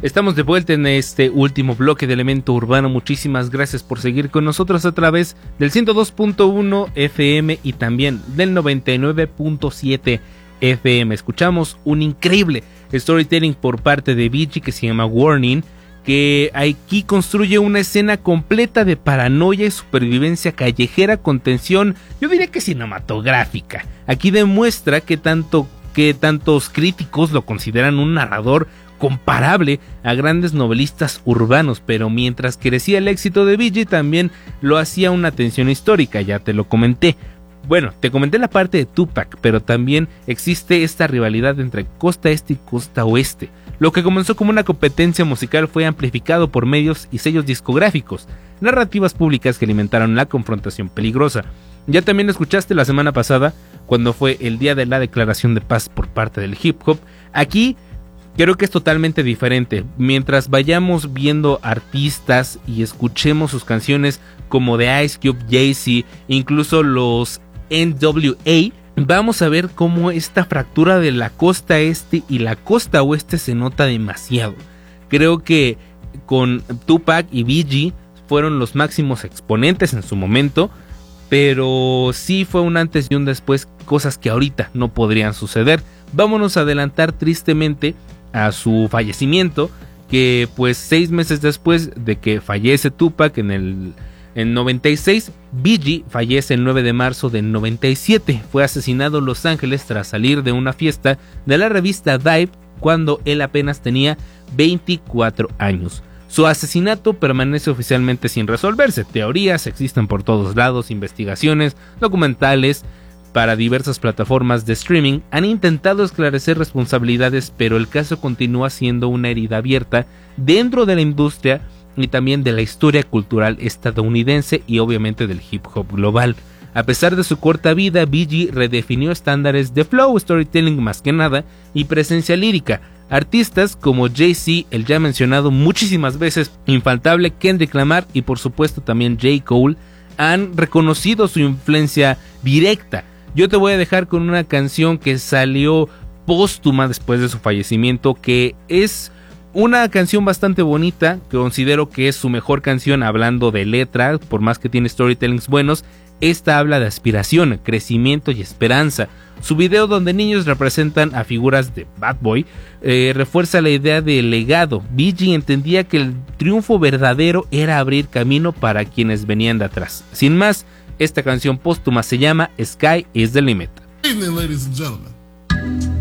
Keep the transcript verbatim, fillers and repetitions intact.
Estamos de vuelta en este último bloque de Elemento Urbano. Muchísimas gracias por seguir con nosotros a través del ciento dos punto uno F M y también del noventa y nueve punto siete F M. Escuchamos un increíble storytelling por parte de Bee Gee que se llama Warning, que aquí construye una escena completa de paranoia y supervivencia callejera con tensión, yo diría que cinematográfica. Aquí demuestra que tanto que tantos críticos lo consideran un narrador comparable a grandes novelistas urbanos, pero mientras crecía el éxito de Bee Gee también lo hacía una tensión histórica, ya te lo comenté. Bueno, te comenté la parte de Tupac, pero también existe esta rivalidad entre costa este y costa oeste. Lo que comenzó como una competencia musical fue amplificado por medios y sellos discográficos, narrativas públicas que alimentaron la confrontación peligrosa. Ya también escuchaste la semana pasada, cuando fue el día de la declaración de paz por parte del hip hop. Aquí creo que es totalmente diferente. Mientras vayamos viendo artistas y escuchemos sus canciones como de Ice Cube, Jay-Z, incluso los N W A, vamos a ver cómo esta fractura de la costa este y la costa oeste se nota demasiado. Creo que con Tupac y Bee Gee fueron los máximos exponentes en su momento, pero sí fue un antes y un después, cosas que ahorita no podrían suceder. Vámonos a adelantar tristemente a su fallecimiento, que pues seis meses después de que fallece Tupac en el en noventa y seis, Bee Gee fallece el nueve de marzo del noventa y siete. Fue asesinado en Los Ángeles tras salir de una fiesta de la revista Dive cuando él apenas tenía veinticuatro años. Su asesinato permanece oficialmente sin resolverse. Teorías existen por todos lados, investigaciones, documentales para diversas plataformas de streaming han intentado esclarecer responsabilidades, pero el caso continúa siendo una herida abierta dentro de la industria y también de la historia cultural estadounidense y obviamente del hip hop global. A pesar de su corta vida, Bee Gee redefinió estándares de flow, storytelling más que nada y presencia lírica. Artistas como Jay-Z, el ya mencionado muchísimas veces, infaltable Kendrick Lamar y por supuesto también J. Cole han reconocido su influencia directa. Yo te voy a dejar con una canción que salió póstuma después de su fallecimiento, que es una canción bastante bonita, que considero que es su mejor canción hablando de letra, por más que tiene storytellings buenos. Esta habla de aspiración, crecimiento y esperanza. Su video, donde niños representan a figuras de Bad Boy, eh, refuerza la idea de legado. Bee Gee entendía que el triunfo verdadero era abrir camino para quienes venían de atrás. Sin más, esta canción póstuma se llama Sky is the Limit. Good evening, ladies and gentlemen.